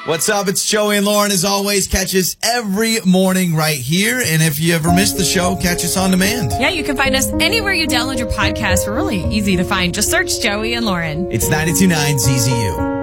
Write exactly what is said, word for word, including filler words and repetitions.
What's up? It's Joey and Lauren. As always, catch us every morning right here. And if you ever missed the show, catch us on demand. Yeah, you can find us anywhere you download your podcast. We're really easy to find. Just search Joey and Lauren. It's ninety-two point nine Z Z U.